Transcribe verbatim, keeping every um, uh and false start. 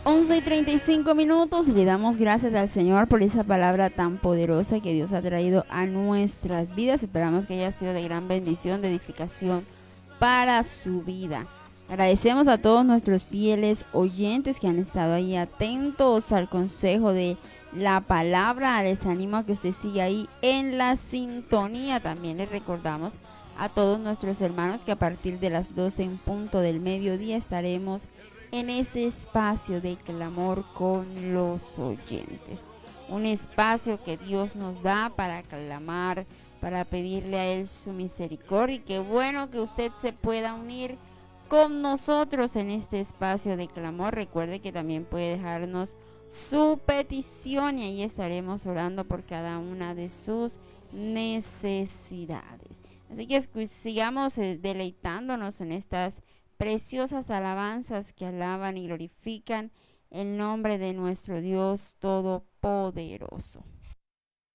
once y treinta y cinco minutos y le damos gracias al Señor por esa palabra tan poderosa que Dios ha traído a nuestras vidas. Esperamos que haya sido de gran bendición, de edificación para su vida. Agradecemos a todos nuestros fieles oyentes que han estado ahí atentos al consejo de la palabra. Les animo a que usted siga ahí en la sintonía. También les recordamos a todos nuestros hermanos que a partir de las doce en punto del mediodía estaremos en ese espacio de clamor con los oyentes. Un espacio que Dios nos da para clamar, para pedirle a Él su misericordia. Y qué bueno que usted se pueda unir con nosotros en este espacio de clamor. Recuerde que también puede dejarnos su petición y ahí estaremos orando por cada una de sus necesidades. Así que sigamos deleitándonos en estas preciosas alabanzas que alaban y glorifican el nombre de nuestro Dios Todopoderoso.